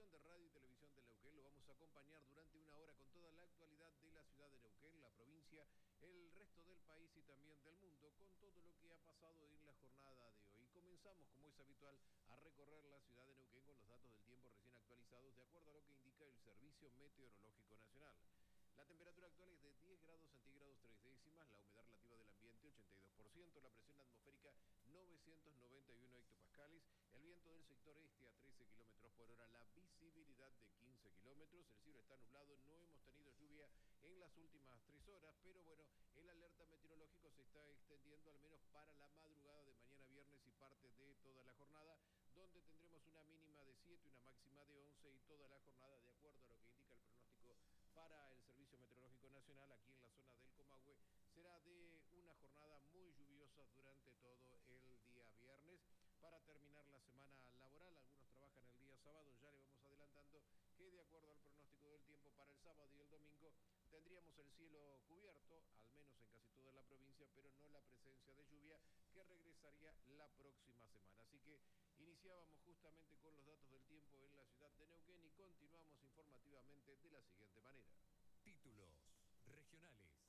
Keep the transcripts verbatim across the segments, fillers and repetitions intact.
Dirección de Radio y Televisión de Neuquén lo vamos a acompañar durante una hora con toda la actualidad de la ciudad de Neuquén, la provincia, el resto del país y también del mundo, con todo lo que ha pasado en la jornada de hoy. Comenzamos, como es habitual, a recorrer la ciudad de Neuquén con los datos del tiempo recién actualizados de acuerdo a lo que indica el Servicio Meteorológico Nacional. La temperatura actual es de diez grados centígrados tres décimas, la humedad relativa del ambiente ochenta y dos por ciento, la presión atmosférica novecientos noventa y uno hectopascales, el viento del sector este a trece kilómetros por hora, la visibilidad de quince kilómetros, el cielo está nublado, no hemos tenido lluvia en las últimas tres horas, pero bueno, el alerta meteorológico se está extendiendo al menos para la madrugada de mañana viernes y parte de toda la jornada, donde tendremos una mínima de siete, una máxima de once y toda la jornada, de acuerdo a lo que indica el pronóstico para el Servicio Meteorológico Nacional, aquí en la zona del Comahue, será de una jornada muy lluviosa durante todo el día viernes. Para terminar la semana laboral, algunos trabajan el día sábado, ya le vamos adelantando que de acuerdo al pronóstico del tiempo para el sábado y el domingo tendríamos el cielo cubierto, al menos en casi toda la provincia, pero no la presencia de lluvia que regresaría la próxima semana. Así que iniciábamos justamente con los datos del tiempo en la ciudad de Neuquén y continuamos informativamente de la siguiente manera. Títulos regionales.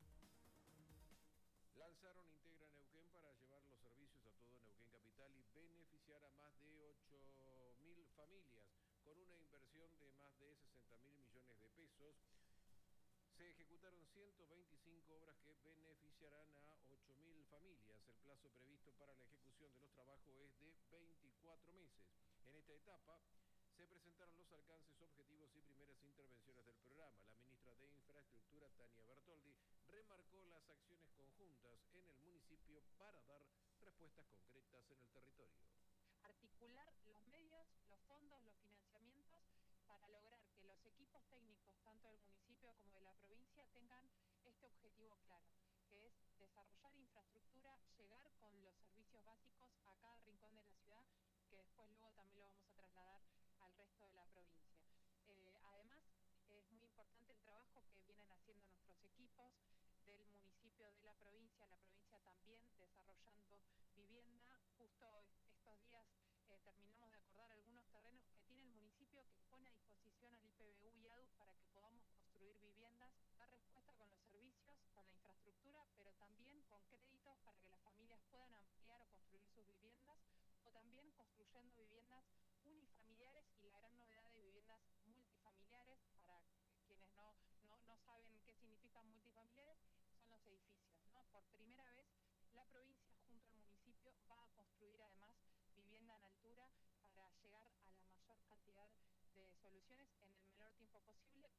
Lanzaron Integra Neuquén para llevar los servicios a todo Neuquén Capital y beneficiar a más de ocho mil familias con una inversión de más de sesenta mil millones de pesos. Se ejecutaron ciento veinticinco obras que beneficiarán a ocho mil familias. El plazo previsto para la ejecución de los trabajos es de veinticuatro meses. En esta etapa se presentaron los alcances, objetivos y primeras intervenciones del programa. La ministra de Infraestructura, Tania Bertoldi, remarcó las acciones conjuntas en el municipio para dar respuestas concretas en el territorio. Articular los medios, los fondos, los financiamientos para lograr que los equipos técnicos, tanto del municipio como de la provincia, tengan este objetivo claro, que es desarrollar infraestructura, llegar con los servicios básicos a cada rincón de la ciudad, que después luego también lo vamos a trasladar al resto de la provincia. Eh, además, es muy importante el trabajo que vienen haciendo nuestros equipos del municipio, de la provincia, la provincia también desarrollando vivienda. Justo estos días eh, terminamos de acordar algunos terrenos que tiene el municipio que pone a disposición al I P B U y A D U para que podamos construir viviendas, dar respuesta con los servicios, con la infraestructura, pero también con créditos para que las familias puedan ampliar o construir sus viviendas, o también construyendo viviendas unifamiliares y la gran novedad de viviendas multifamiliares. Para quienes no, no, no saben qué significan multifamiliares, son los edificios, ¿no? Por primera vez la provincia junto al municipio va a construir además vivienda en altura para llegar a la mayor cantidad de soluciones en el menor tiempo posible.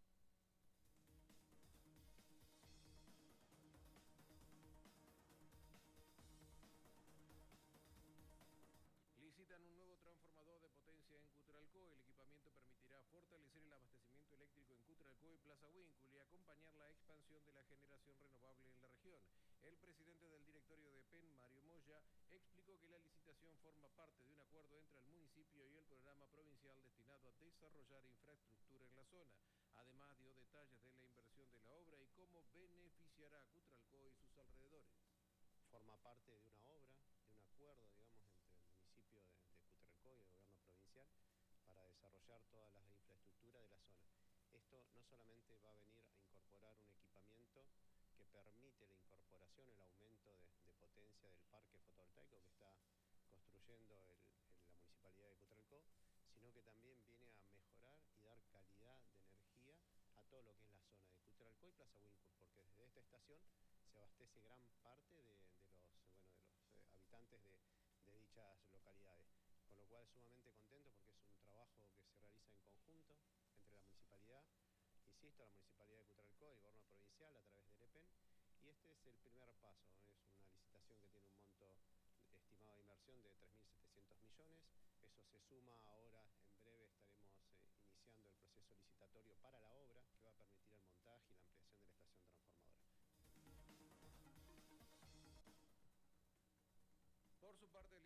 Licitan un nuevo transformador de potencia en Cutralcó. El equipamiento permitirá fortalecer el abastecimiento eléctrico en Cutralcó y Plaza Huíncul y acompañar la expansión de la generación renovable en la región. El presidente del directorio de P E N, Mario Moya, explicó que la licitación forma parte de un acuerdo entre el municipio y el programa provincial destinado a desarrollar infraestructura en la zona. Además, dio detalles de la inversión de la obra y cómo beneficiará a Cutralcó y sus alrededores. Forma parte de una obra, de un acuerdo, digamos, entre el municipio de, de Cutralcó y el gobierno provincial para desarrollar todas las infraestructuras de la zona. Esto no solamente va a venir a incorporar un equipamiento que permite la incorporación, el aumento de, de potencia del parque fotovoltaico que está construyendo el, el, la municipalidad de Cutralcó, sino que también viene a mejorar y dar calidad de energía a todo lo que es la zona de Cutralcó y Plaza Huíncul, porque desde esta estación se abastece gran parte de, de los, bueno, de los eh, habitantes de, de dichas localidades. Con lo cual sumamente contento porque es un trabajo que se realiza en conjunto entre la municipalidad, insisto, la municipalidad de Cutralcó y el gobierno provincial a través del E P E N. Y este es el primer paso, es una licitación que tiene un monto estimado de inversión de tres mil setecientos millones. Eso se suma ahora, en breve estaremos eh, iniciando el proceso licitatorio para la obra que va a permitir el montaje y la ampliación de la estación transformadora. Por su parte,